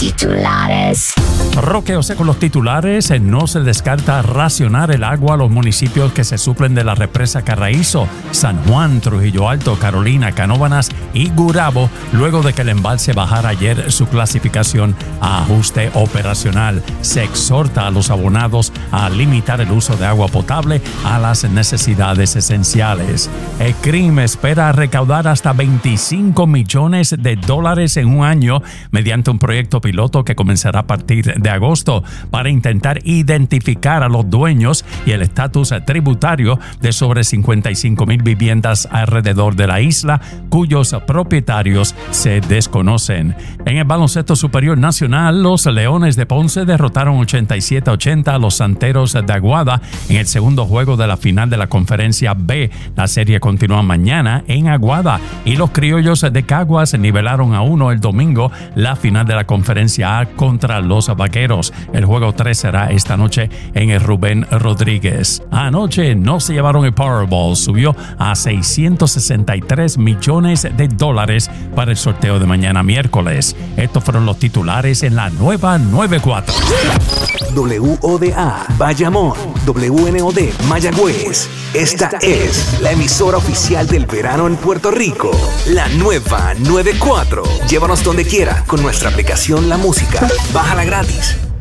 titulares. Roqueose con los titulares. No se descarta racionar el agua a los municipios que se suplen de la represa Carraízo, San Juan, Trujillo Alto, Carolina, Canóvanas y Gurabo, luego de que el embalse bajara ayer su clasificación a ajuste operacional. Se exhorta a los abonados a limitar el uso de agua potable a las necesidades esenciales. El CRIM espera recaudar hasta $25 millones en un año mediante un proyecto piloto que comenzará a partir de agosto para intentar identificar a los dueños y el estatus tributario de sobre 55,000 viviendas alrededor de la isla cuyos propietarios se desconocen. En el baloncesto superior nacional, los Leones de Ponce derrotaron 87-80 a los Santeros de Aguada en el segundo juego de la final de la Conferencia B. La serie continúa mañana en Aguada y los Criollos de Caguas nivelaron a 1 el domingo la final de la Conferencia A contra los Vaqueros. El juego 3 será esta noche en el Rubén Rodríguez. Anoche no se llevaron el Powerball, subió a $663 millones para el sorteo de mañana miércoles. Estos fueron los titulares en la nueva 94. WODA Bayamón, WNOD Mayagüez. Esta es la emisora oficial del verano en Puerto Rico. La nueva 94. Llévanos donde quiera con nuestra aplicación La Música. Bájala gratis.